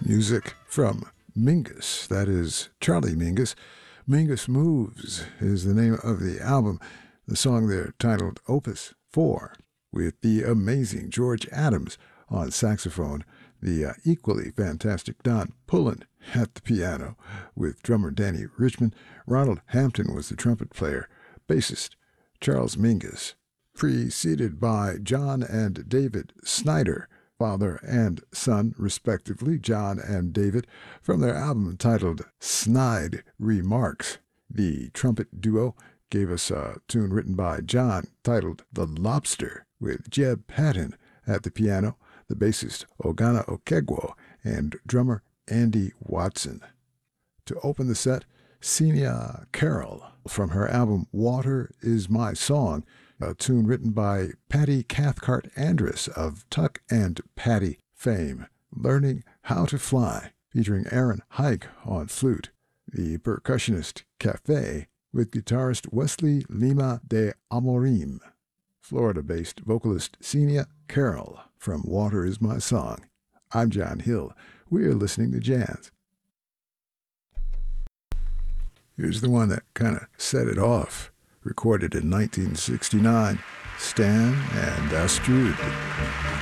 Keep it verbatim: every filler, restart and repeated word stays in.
Music from Mingus, that is Charlie Mingus. Mingus Moves is the name of the album. The song there titled Opus four, with the amazing George Adams on saxophone, the uh, equally fantastic Don Pullen at the piano, with drummer Danny Richmond. Ronald Hampton was the trumpet player, bassist Charles Mingus, preceded by John and David Snyder, father and son, respectively, John and David, from their album titled Snide Remarks. The trumpet duo gave us a tune written by John titled The Lobster, with Jeb Patton at the piano, the bassist Ogana Okegwo, and drummer Andy Watson. To open the set, Senia Carroll from her album Water Is My Song, a tune written by Patty Cathcart Andrus of Tuck and Patty fame, Learning How to Fly, featuring Aaron Hike on flute. The percussionist Cafe with guitarist Wesley Lima de Amorim. Florida-based vocalist Senia Carroll from Water Is My Song. I'm John Hill. We are listening to jazz. Here's the one that kind of set it off. Recorded in nineteen sixty-nine, Stan and Astrud.